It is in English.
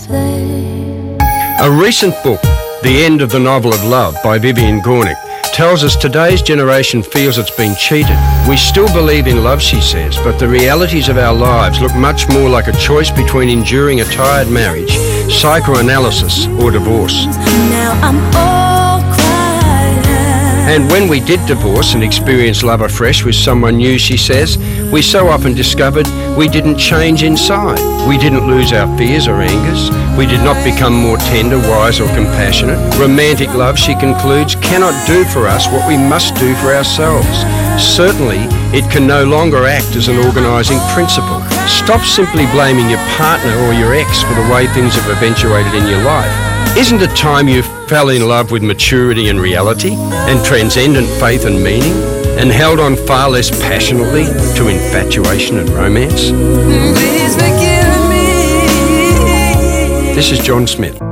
A recent book, The End of the Novel of Love by Vivian Gornick, tells us today's generation feels it's been cheated. We still believe in love, she says, but the realities of our lives look much more like a choice between enduring a tired marriage, psychoanalysis, or divorce. Now I'm all cried out. And when we did divorce and experience love afresh with someone new, she says, we so often discovered we didn't change inside. We didn't lose our fears or angers. We did not become more tender, wise or compassionate. Romantic love, she concludes, cannot do for us what we must do for ourselves. Certainly, it can no longer act as an organising principle. Stop simply blaming your partner or your ex for the way things have eventuated in your life. Isn't it time you fell in love with maturity and reality and transcendent faith and meaning and held on far less passionately to infatuation and romance? Please forgive me. This is John Smith.